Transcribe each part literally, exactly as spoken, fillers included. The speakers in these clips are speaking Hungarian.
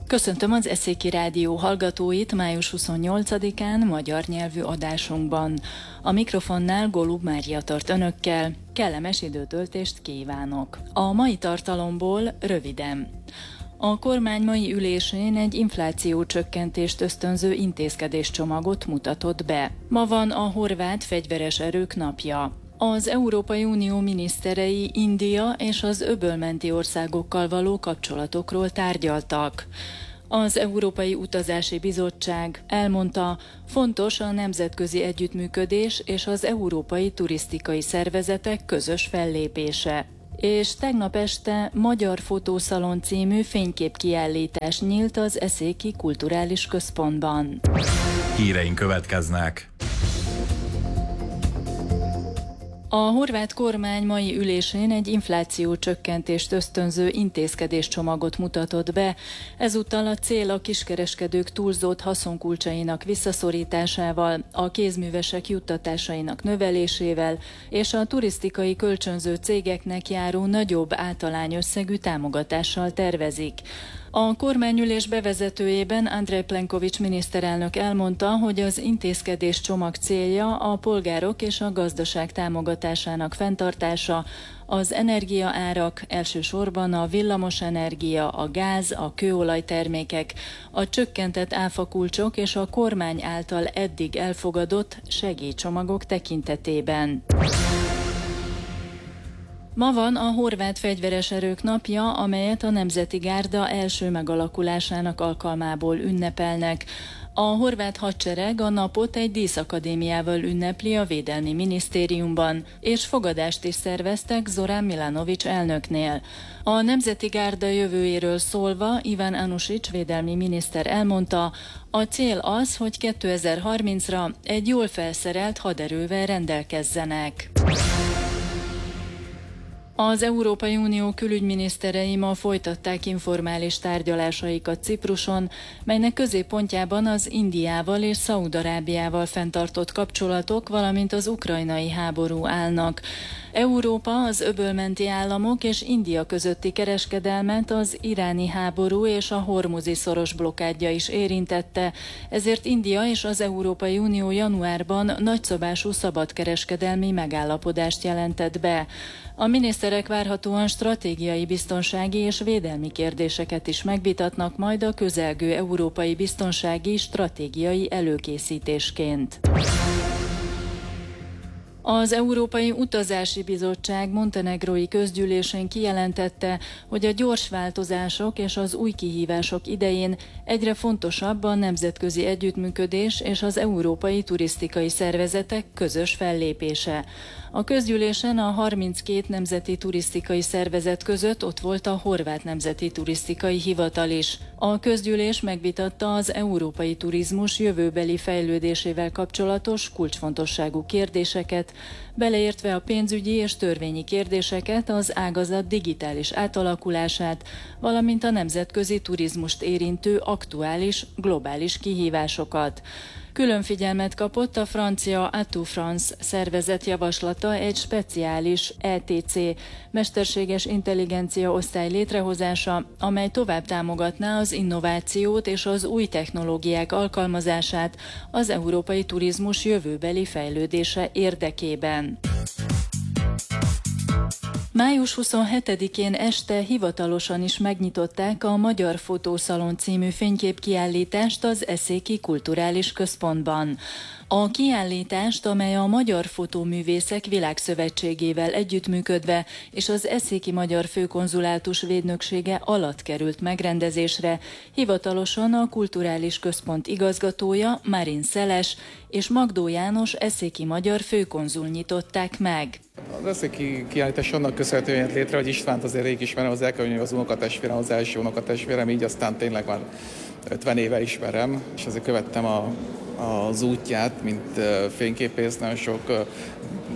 Köszöntöm az Eszéki Rádió hallgatóit május huszonnyolcadikán magyar nyelvű adásunkban. A mikrofonnál Golub Mária tart önökkel. Kellemes időtöltést kívánok. A mai tartalomból röviden. A kormány mai ülésén egy inflációcsökkentést ösztönző intézkedéscsomagot mutatott be. Ma van a horvát fegyveres erők napja. Az Európai Unió miniszterei India és az öbölmenti országokkal való kapcsolatokról tárgyaltak. Az Európai Utazási Bizottság elmondta, fontos a nemzetközi együttműködés és az európai turisztikai szervezetek közös fellépése. És tegnap este Magyar Fotószalon című fényképkiállítás nyílt az Eszéki Kulturális Központban. Híreink következnek. A horvát kormány mai ülésén egy inflációcsökkentést ösztönző intézkedéscsomagot mutatott be. Ezúttal a cél a kiskereskedők túlzott haszonkulcsainak visszaszorításával, a kézművesek juttatásainak növelésével és a turisztikai kölcsönző cégeknek járó nagyobb általányösszegű támogatással tervezik. A kormányülés bevezetőjében Andrej Plenković miniszterelnök elmondta, hogy az intézkedés csomag célja a polgárok és a gazdaság támogatásának fenntartása, az energiaárak, elsősorban a villamosenergia, a gáz, a kőolajtermékek, a csökkentett áfakulcsok és a kormány által eddig elfogadott segélycsomagok tekintetében. Ma van a horvát fegyveres erők napja, amelyet a Nemzeti Gárda első megalakulásának alkalmából ünnepelnek. A horvát hadsereg a napot egy díszakadémiával ünnepli a Védelmi Minisztériumban, és fogadást is szerveztek Zoran Milanović elnöknél. A Nemzeti Gárda jövőjéről szólva Ivan Anušić védelmi miniszter elmondta, a cél az, hogy kétezer-harmincra egy jól felszerelt haderővel rendelkezzenek. Az Európai Unió külügyminiszterei ma folytatták informális tárgyalásaikat Cipruson, melynek középpontjában az Indiával és Szaúd-Arábiával fenntartott kapcsolatok, valamint az ukrajnai háború állnak. Európa, az öbölmenti államok és India közötti kereskedelmet az iráni háború és a hormuzi szoros blokkádja is érintette, ezért India és az Európai Unió januárban nagyszabású szabadkereskedelmi megállapodást jelentett be. A miniszterek várhatóan stratégiai biztonsági és védelmi kérdéseket is megvitatnak majd a közelgő európai biztonsági stratégiai előkészítésként. Az Európai Utazási Bizottság montenegrói közgyűlésén kijelentette, hogy a gyors változások és az új kihívások idején egyre fontosabb a nemzetközi együttműködés és az európai turisztikai szervezetek közös fellépése. A közgyűlésen a harminckét nemzeti turisztikai szervezet között ott volt a Horvát Nemzeti Turisztikai Hivatal is. A közgyűlés megvitatta az európai turizmus jövőbeli fejlődésével kapcsolatos kulcsfontosságú kérdéseket, beleértve a pénzügyi és törvényi kérdéseket, az ágazat digitális átalakulását, valamint a nemzetközi turizmust érintő aktuális, globális kihívásokat. Külön figyelmet kapott a francia Atout France szervezet javaslata egy speciális E T C, mesterséges intelligencia osztály létrehozása, amely tovább támogatná az innovációt és az új technológiák alkalmazását az európai turizmus jövőbeli fejlődése érdekében. május huszonhetedikén este hivatalosan is megnyitották a Magyar Fotószalon című fényképkiállítást az Eszéki Kulturális Központban. A kiállítást, amely a Magyar Fotóművészek Világszövetségével együttműködve és az Eszéki Magyar Főkonzulátus védnöksége alatt került megrendezésre, hivatalosan a Kulturális Központ igazgatója Marin Szeles és Magdó János eszéki magyar főkonzul nyitották meg. Az eszéki kiállítás annak köszönhetően jött létre, hogy Istvánt azért rég ismerem, az elkerülni az unokatestvérem, az első unokatestvérem, így aztán tényleg már ötven éve ismerem, és azért követtem a, az útját, mint fényképész, nagyon sok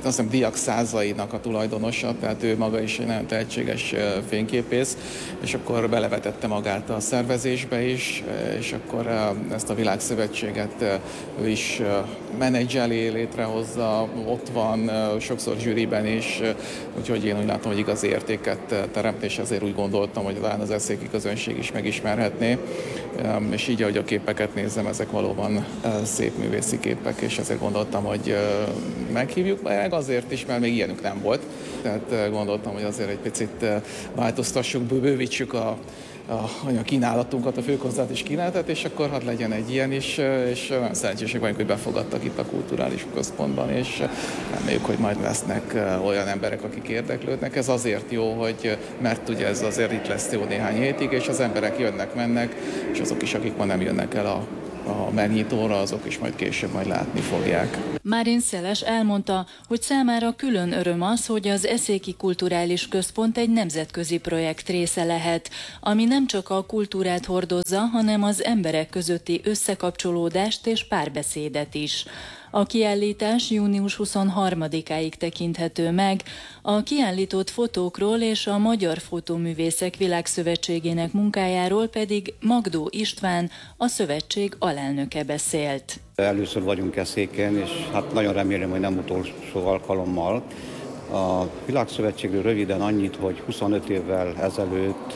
azt hiszem Diak százainak a tulajdonosa, tehát ő maga is egy nagyon tehetséges fényképész, és akkor belevetette magát a szervezésbe is, és akkor ezt a világszövetséget ő is menedzseli, létrehozza, ott van sokszor zsűriben is, úgyhogy én úgy látom, hogy igazi értéket teremt, és ezért úgy gondoltam, hogy talán az eszéki közönség is megismerhetné, és így, ahogy a képeket nézem, ezek valóban szép művészi képek, és ezért gondoltam, hogy meghívjuk, meg azért is, mert még ilyenük nem volt. Tehát gondoltam, hogy azért egy picit változtassuk, bővítsük a, a, a kínálatunkat, a főkonzervátus kínálatát, és akkor hadd legyen egy ilyen is, és nagyon szerencsések vagyunk, hogy befogadtak itt a kulturális központban, és reméljük, hogy majd lesznek olyan emberek, akik érdeklődnek. Ez azért jó, hogy, mert ugye ez azért itt lesz jó néhány hétig, és az emberek jönnek, mennek, és azok is, akik ma nem jönnek el a a megnyitóra, azok is majd később majd látni fogják. Márin Szeles elmondta, hogy számára külön öröm az, hogy az Eszéki Kulturális Központ egy nemzetközi projekt része lehet, ami nem csak a kultúrát hordozza, hanem az emberek közötti összekapcsolódást és párbeszédet is. A kiállítás június huszonharmadikáig tekinthető meg, a kiállított fotókról és a Magyar Fotóművészek Világszövetségének munkájáról pedig Magdó István, a szövetség alelnöke beszélt. Először vagyunk Eszéken, és hát nagyon remélem, hogy nem utolsó alkalommal. A Világszövetségről röviden annyit, hogy huszonöt évvel ezelőtt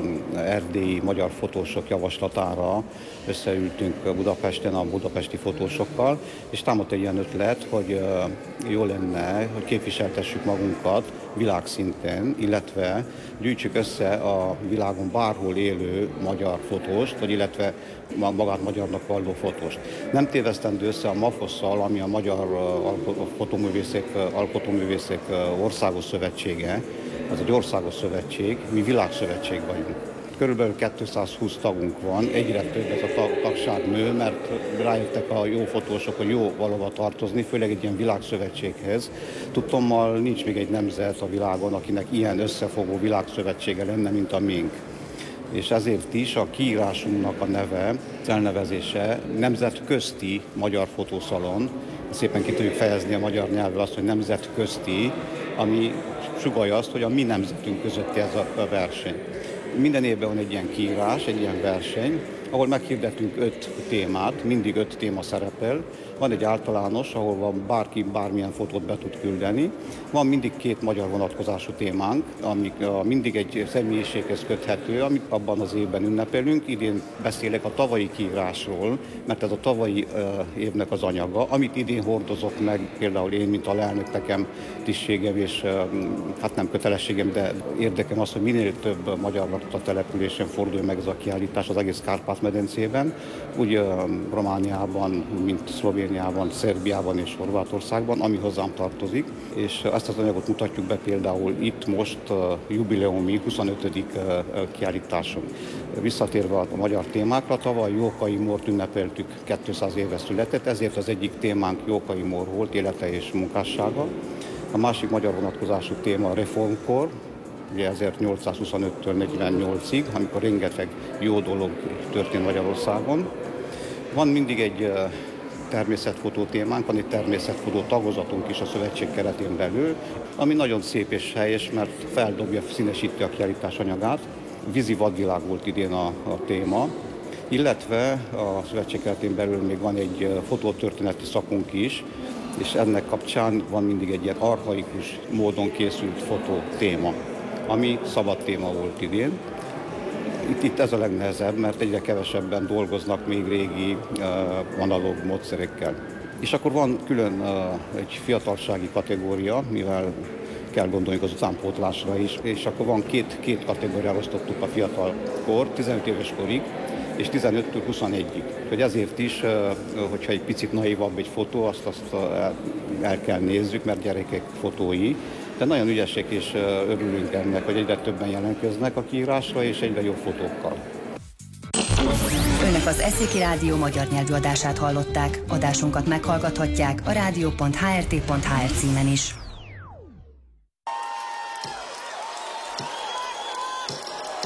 erdélyi magyar fotósok javaslatára összeültünk Budapesten a budapesti fotósokkal, és támadt egy ilyen ötlet, hogy jó lenne, hogy képviseltessük magunkat világszinten, illetve gyűjtsük össze a világon bárhol élő magyar fotóst, vagy illetve magát magyarnak valló fotóst. Nem tévesztendő össze a mafosszal, ami a Magyar Fotóművészek, Alkotóművészek Országos Szövetsége, az egy országos szövetség, mi világszövetség vagyunk. Körülbelül kétszázhúsz tagunk van, egyre több ez a tag, tagság nő, mert rájöttek a jó fotósok, hogy jó valahova tartozni, főleg egy ilyen világszövetséghez. Tudtommal nincs még egy nemzet a világon, akinek ilyen összefogó világszövetsége lenne, mint a miénk. És ezért is a kiírásunknak a neve, elnevezése nemzetközti magyar fotószalon. Szépen ki tudjuk fejezni a magyar nyelvvel azt, hogy nemzetközti, ami sugallja azt, hogy a mi nemzetünk közötti ez a verseny. Minden évben van egy ilyen kiírás, egy ilyen verseny, ahol meghirdetünk öt témát, mindig öt téma szerepel. Van egy általános, ahol van bárki bármilyen fotót be tud küldeni. Van mindig két magyar vonatkozású témánk, ami mindig egy személyiséghez köthető, amit abban az évben ünnepelünk. Idén beszélek a tavalyi kiírásról, mert ez a tavalyi évnek az anyaga. Amit idén hordozok meg, például én, mint alelnök, nekem tisztségem és hát nem kötelességem, de érdekem az, hogy minél több magyar a településen fordul meg ez a kiállítás az egész Kárpát-medencében, úgy Romániában, mint Szlovéniában, Szerbiában és Horvátországban, ami hozzám tartozik. És ezt az anyagot mutatjuk be például itt most jubileumi huszonötödik kiállításon. Visszatérve a magyar témákra, tavaly Jókai Mórt ünnepeltük, kétszáz éve született, ezért az egyik témánk Jókai Mór volt, élete és munkássága. A másik magyar vonatkozású téma a reformkor, ugye ezernyolcszázhuszonöttől negyvennyolcig, amikor rengeteg jó dolog történt Magyarországon. Van mindig egy természetfotó témánk, van egy természetfotó tagozatunk is a szövetség keretén belül, ami nagyon szép és helyes, mert feldobja, színesíti a kiállítás anyagát. Vízi vadvilág volt idén a, a téma, illetve a szövetség keretén belül még van egy fotótörténeti szakunk is, és ennek kapcsán van mindig egy ilyen archaikus módon készült fotó téma, ami szabad téma volt idén. Itt, itt ez a legnehezebb, mert egyre kevesebben dolgoznak még régi uh, analóg módszerekkel. És akkor van külön uh, egy fiatalsági kategória, mivel kell gondolni az utánpótlásra is, és akkor van két, két kategóriára osztottuk a fiatalkor, tizenöt éves korig, és tizenöttől huszonegyig. Hogy ezért is, hogyha egy picit naivabb egy fotó, azt, azt el kell nézzük, mert gyerekek fotói. De nagyon ügyesek, és örülünk ennek, hogy egyre többen jelentkeznek a kiírásra, és egyre jobb fotókkal. Önök az Eszéki Rádió magyar nyelvű adását hallották. Adásunkat meghallgathatják a rádió pont há er té pont há er címen is.